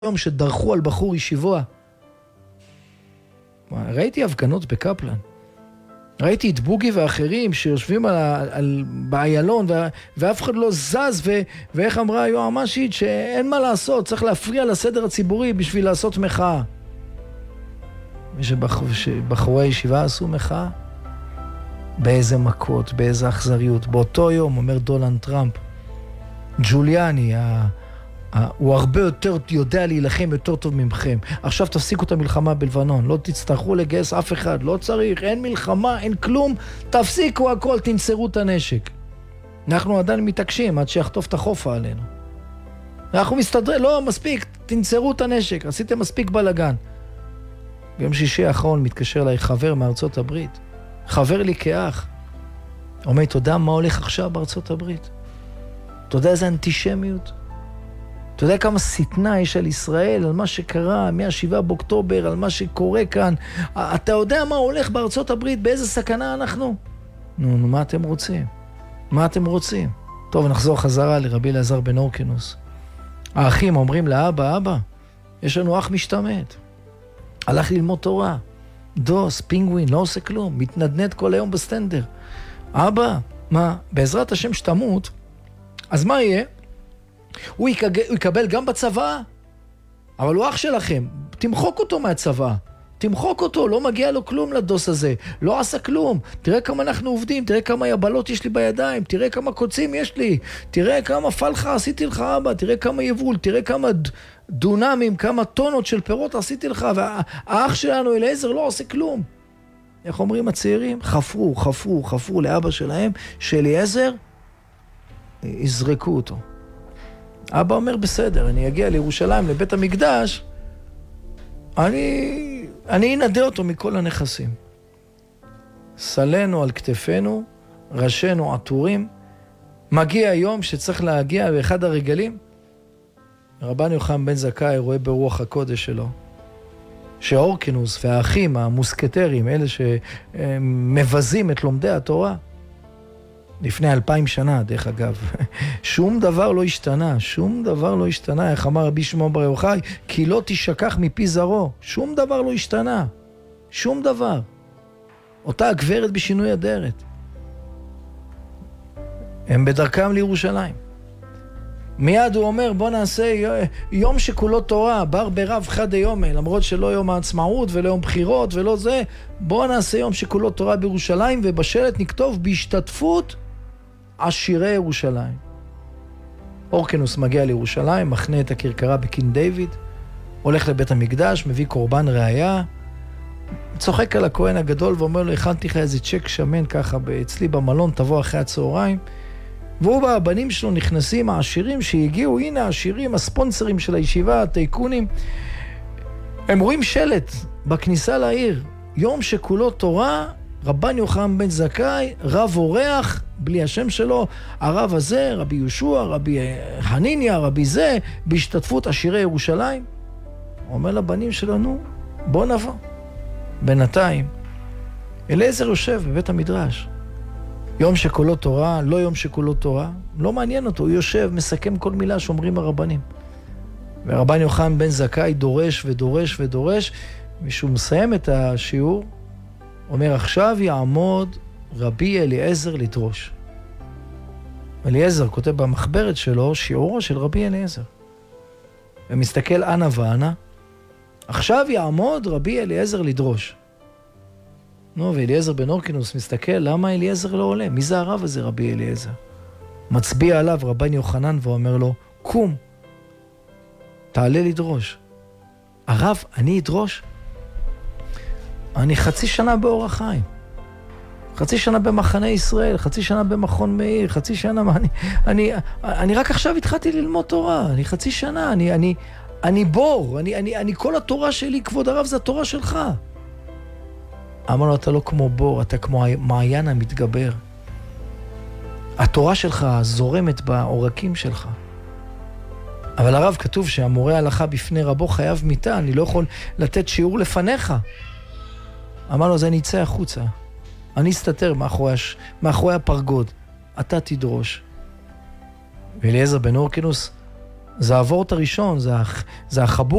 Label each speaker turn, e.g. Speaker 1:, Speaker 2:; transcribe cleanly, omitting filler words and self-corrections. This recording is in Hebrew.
Speaker 1: יום שדרכו על בחור ישיבה. ראיתי הפגנות בקפלן. ראיתי את בוגי ואחרים שיושבים באיילון ואף אחד לא זז ואיך אמרה היועמ"שית שאין מה לעשות, צריך להפריע לסדר הציבורי בשביל לעשות מחאה. ושבחורי הישיבה עשו מחאה. באיזה מכות, באיזה אכזריות. באותו יום אומר דונלד טראמפ, ג'וליאני, הוא הרבה יותר יודע להילחם יותר טוב ממכם. עכשיו תפסיקו את המלחמה בלבנון, לא תצטרכו לגייס אף אחד, לא צריך, אין מלחמה, אין כלום, תפסיקו הכל, תנצרו את הנשק. אנחנו עדיין מתעקשים עד שיחטוף את החופה עלינו. אנחנו מסתדרים, לא מספיק, תנצרו את הנשק, עשיתם מספיק בלגן. ביום שישי האחרון מתקשר אליי חבר מארצות הברית, חבר לי כאח, אומר, אתה יודע מה הולך עכשיו בארצות הברית? אתה יודע איזה אנטישמיות? אתה יודע כמה סטנה יש על ישראל, על מה שקרה מ-7 באוקטובר, על מה שקורה כאן? אתה יודע מה הולך בארצות הברית, באיזה סכנה אנחנו? נו, מה אתם רוצים? מה אתם רוצים? טוב, נחזור חזרה לרבי אלעזר בן הורקנוס. האחים אומרים לאבא, אבא, יש לנו אח משתמט. הלך ללמוד תורה. דוס, פינגווין, לא עושה כלום. מתנדנד כל היום בסטנדר. אבא, מה? בעזרת השם שתמות, אז מה יהיה? הוא יקבל גם בצבא, אבל הוא אח שלכם, תמחוק אותו מהצבא, תמחוק אותו, לא מגיע לו כלום לדוס הזה, לא עשה כלום, תראה כמה אנחנו עובדים, תראה כמה יבלות יש לי בידיים, תראה כמה קוצים יש לי, תראה כמה פלחה עשיתי לך אבא, תראה כמה יבול, תראה כמה דונמים, כמה טונות של פירות עשיתי לך, והאח שלנו אלעזר לא עושה כלום. איך אומרים הצעירים? חפרו לאבא שלהם, שאליעזר יזרקו אותו. אבא אומר, בסדר, אני אגיע לירושלים, לבית המקדש, אני אנדה אותו מכל הנכסים. סלנו על כתפינו, ראשינו עטורים, מגיע היום שצריך להגיע באחד הרגלים, רבן יוחנן בן זכאי רואה ברוח הקודש שלו, שהורקנוס והאחים המוסקטרים, אלה שמבזים את לומדי התורה, לפני 2000 שנה, דרך אגב. שום דבר לא השתנה, איך אמר רבי שמעון בר יוחאי, כי לא תשכח מפי זרעו. שום דבר לא השתנה. שום דבר. אותה הגברת בשינוי אדרת. הם בדרכם לירושלים. מיד הוא אומר, בוא נעשה יום שכולו תורה, בר ברב חד יום, למרות שלא יום העצמאות ולא יום בחירות ולא זה, בוא נעשה יום שכולו תורה בירושלים, ובשלט נכתוב בהשתתפות עשירי ירושלים. הורקנוס מגיע לירושלים, מחנה את הכרכרה בקין דיוויד, הולך לבית המקדש, מביא קורבן ראיה, צוחק על הכהן הגדול ואומר לו, הכנתי לך איזה צ'ק שמן ככה אצלי במלון, תבוא אחרי הצהריים. והוא והבנים שלו נכנסים, העשירים שהגיעו, הנה העשירים, הספונסרים של הישיבה, הטייקונים, הם רואים שלט בכניסה לעיר, יום שכולו תורה, רבן יוחנן בן זכאי, רב אורח, בלי השם שלו, הרב הזה, רבי יהושע, רבי חניניה, רבי זה, בהשתתפות עשירי ירושלים. הוא אומר לבנים שלו, נו, בוא נבוא. בינתיים, אלעזר יושב בבית המדרש. יום שכולו תורה, לא יום שכולו תורה, לא מעניין אותו, הוא יושב, מסכם כל מילה שאומרים הרבנים. ורבן יוחנן בן זכאי דורש, ושהוא מסיים את השיעור, אומר, עכשיו יעמוד רבי אליעזר לדרוש. אליעזר כותב במחברת שלו, שיעורו של רבי אליעזר. ומסתכל אנה ואנה, עכשיו יעמוד רבי אליעזר לדרוש. נו, ואליעזר בן הורקנוס מסתכל, למה אליעזר לא עולה? מי זה הרב הזה, רבי אליעזר? מצביע עליו רבן יוחנן ואומר לו, קום, תעלה לדרוש. הרב, אני אדרוש? אני חצי שנה באורח חיים. חצי שנה במחנה ישראל, חצי שנה במכון מאיר, חצי שנה, אני רק עכשיו התחלתי ללמוד תורה, אני חצי שנה, אני בור, אני כל התורה שלי, כבוד הרב, זה התורה שלך. אמר לו, אתה לא כמו בור, אתה כמו מעיין המתגבר. התורה שלך זורמת בעורקים שלך. אבל הרב, כתוב שהמורה הלכה בפני רבו חייב מיתה, אני לא יכול לתת שיעור לפניך. אמר לו, זה נצא החוצה. אני אסתתר מאחורי הפרגוד. אתה תדרוש. ואליעזר בן הורקנוס זה האבורט הראשון, זה החבור